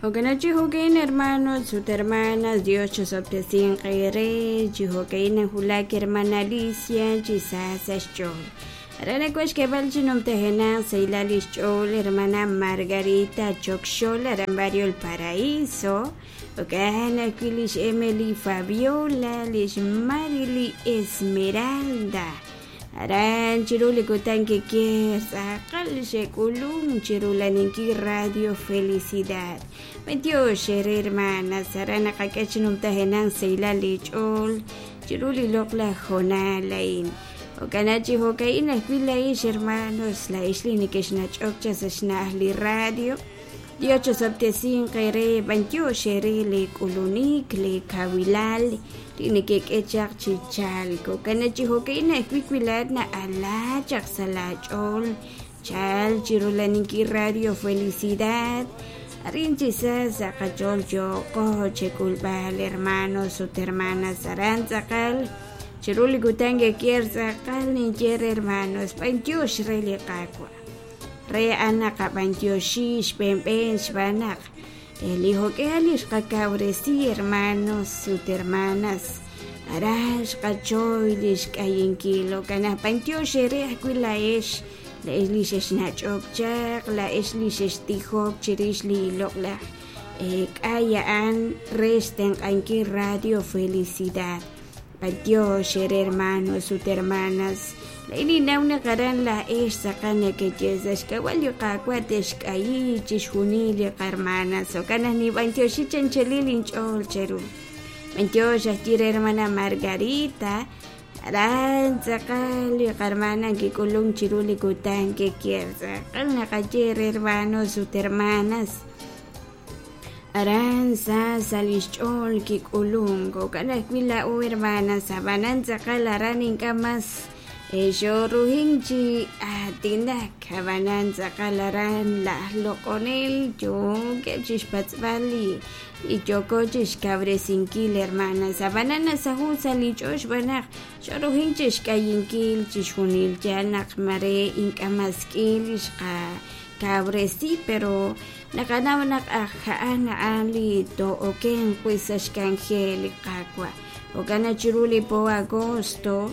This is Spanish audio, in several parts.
Oganachi hogain hermanos, sus hermanas, Dios chosoptesin qaire, chihogain hulak hermana Alicia, chisasas chol. Arana kuesh que balchinum tehena, seilalis chol, hermana Margarita chokshol, arambario el paraíso. Ogana quilish Emily Fabiola, lish Marily Esmeralda. Aran chiruli kutan que quieres, akal shekulum chirulaninki Radio Felicidad. 28 hermanas, arana kakachinum tahenan seilali chol, chiruli lokla jonalain. Okanachi hokain aquilaish hermanos, la islini kishnach okchas ashnahli radio. 18 septesin qaire 28 le kulunik le kawilal tini ke echak chichal ko kanachi hokain aquilad na ala chak salachol chal chirulaninki Radio Felicidad. Arinchisa sakachol yo ko chekulbal hermanos o hermanas aranzakal chiruli gutange kier sakal ni cher hermanos 28 rele kakwa re anak 28 pempen banak el hijo que alish kakauresi hermanos sus hermanas arash kachoy lish kayinkilo kana 28 re aquilaesh la islish nachokchak la islish tihok chirishli lokla kayaan resten anki Radio Felicidad. Dios, hermanos, sus hermanas, la inina una caran la esta cana que yesas que walio cacuates caí chishunili hermanas o canas ni 28 chanchelilin chol cheru 28 tira hermana Margarita aranza cali hermana que colón chiruli cutan que quierza calna cayer hermanos, sus hermanas aranza salichol ki kulungo kana kwila o hermana sabananza kalaran inkamas yo ruhinchi atinda kabananza kalaran la loconel yo que chispatzvali y yo coches cabresinkil hermana sabanana sahun salichosh banak yo ruhinchi kayinkil chishunil janak mare inkamaskil cabresi pero nakanawanak akhaan ali to oken pues ashkangel kakwa ogana chiruli po agosto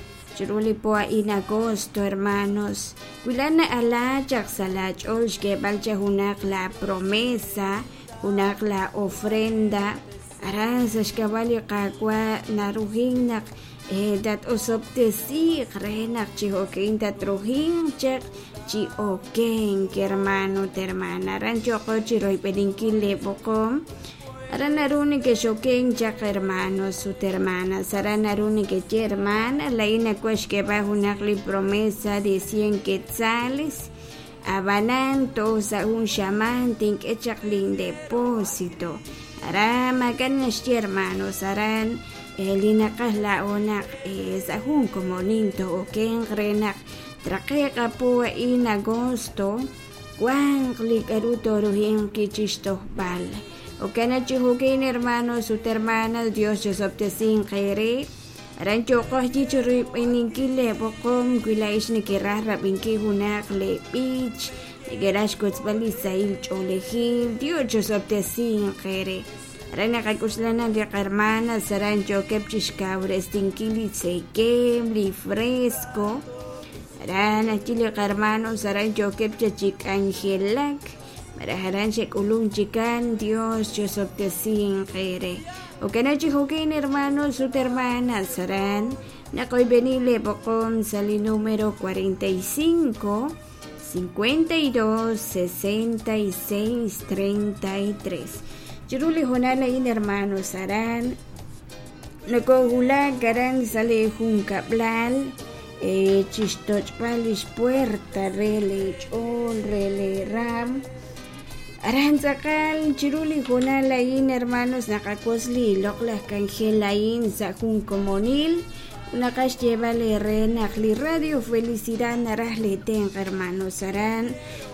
in agosto hermanos wilana ala chaksalach olshke balcha hunak la promesa hunak la ofrenda aras ashkabali kakwa naruhinak dat osoptesi renak chihokin dat ruhin chak chi oken que hermano te hermana rancho cochi roy pedinkile bokom aranaruni que shoken chak hermanos su hermana saranaruni que che hermana la ina cuesh que va una promesa de 100 quetzales abanan tosa un chamán tin que chaklin depósito arama ganas hermanos aran elina kasla onak sahun como ninto oken renak Traqueca pua in agosto, Juan Clicaruto Ruhin Kichisto Bal. O Canachi Hukin hermanos, sus hermanas, Dios Josoptesin Kaire, Rancho Kojichuri Peninkile, Bocom, Guilaish Nikirara, Binki Hunak, Le Beach, Gerashkots Balisail Cholehil, Dios Josoptesin Kaire. Rana Kakuslana de hermanas, Sarancho Kepchishka, Restinkili, Sekem, Li Fresco. Rana chile hermanos sarancho kepcha chik angelak maraharan shek ulung chikan Dios Josoptesin khaire o kanachi hokin hermanos sus hermanas saran nakoy benile bocom sali número 45 52 66 33 chiruli honala in hermanos saran nako hula garan sale junka blal chistoch palish puerta rele chol rele ram aranzakal chiruli jonala in hermanos nakakosli lokla kangelain sakun comunil una cash lleva le renakli Radio Felicidad narasle ten hermanos aran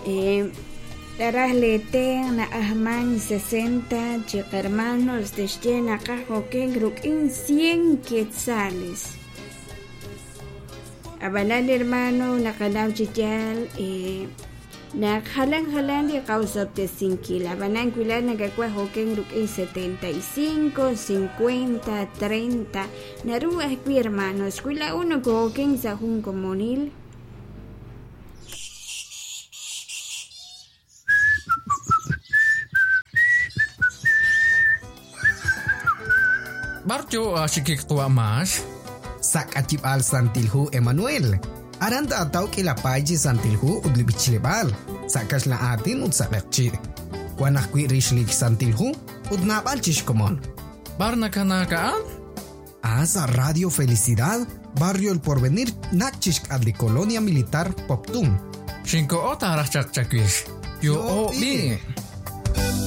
narasle ten na ahman 60 chik hermanos de stena kajo que gruk in 100 quetzales Abanal hermano nakalaw chichal Na jalan de causapte 5 la banan kuila nagakwa hoken ruk en 75, 50, 30. Naru aquí hermanos, kuila uno hoken sa jun comunil. Barjo asikik tua mas. Sak acip al santilhu Emmanuel. Aranda atau ke la paji santilhu udli bichlebal. Sakas la atin ud sakakci. Wanah kui rishlik santilhu ud nabal chishkomon. Barna kanakaan? Asa Radio Felicidad, Barrio El Porvenir, Nachishk adli Colonia Militar Poptum. Shinko ota rachak chakwish. Yo o bi.